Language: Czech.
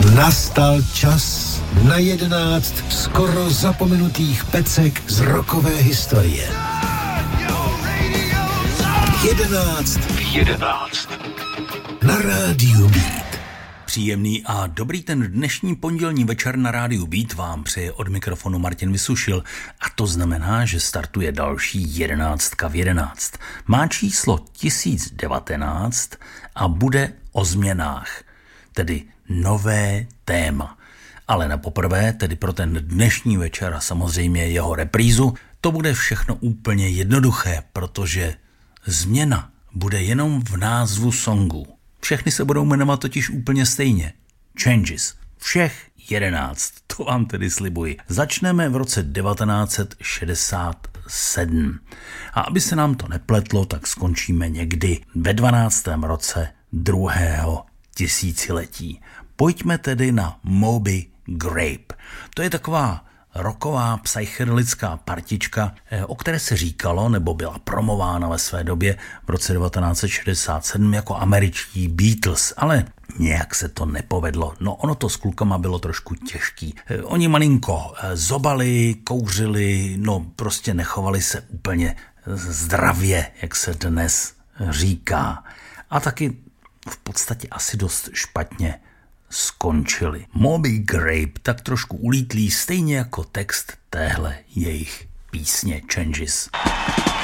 Nastal čas na 11 skoro zapomenutých pecek z rockové historie. 11 v 11 na Rádiu Beat. Příjemný a dobrý ten dnešní pondělní večer na Rádiu Beat vám přeje od mikrofonu Martin Vysušil a to znamená, že startuje další 11 v 11. Má číslo 1019 a bude o změnách, tedy nové téma. Ale na poprvé, tedy pro ten dnešní večer a samozřejmě jeho reprízu, to bude všechno úplně jednoduché, protože změna bude jenom v názvu songu. Všechny se budou jmenovat totiž úplně stejně. Changes. Všech 11. To vám tedy slibuji. Začneme v roce 1967. A aby se nám to nepletlo, tak skončíme někdy ve 12. roce druhého tisíciletí. Pojďme tedy na Moby Grape. To je taková rocková psychedelická partička, o které se říkalo, nebo byla promována ve své době v roce 1967 jako američtí Beatles, ale nějak se to nepovedlo. No ono to s klukama bylo trošku těžký. Oni malinko zobali, kouřili, no prostě nechovali se úplně zdravě, jak se dnes říká. A taky v podstatě asi dost špatně skončili. Moby Grape tak trošku ulítlý, stejně jako text téhle jejich písně Changes.